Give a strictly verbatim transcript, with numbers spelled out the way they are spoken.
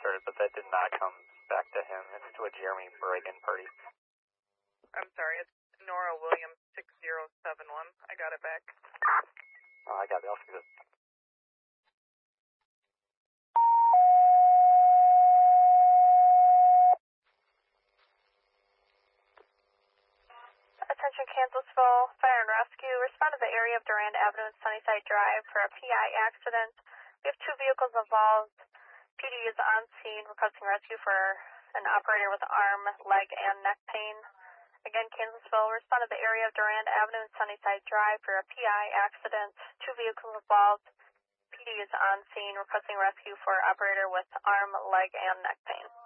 started, but that did not come back to him. It's to a Jeremy Bragan party. I'm sorry, it's Nora Williams six zero seven one. I got it back. Oh, I got it. I'll fix it. Attention Kansasville Fire and Rescue. Respond to the area of Durand Avenue and Sunnyside Drive for a P I accident. We have two vehicles involved. P D is on scene requesting rescue for an operator with arm, leg, and neck pain. Again, Kansasville, respond to the area of Durand Avenue and Sunnyside Drive for a P I accident. Two vehicles involved. P D is on scene requesting rescue for operator with arm, leg, and neck pain.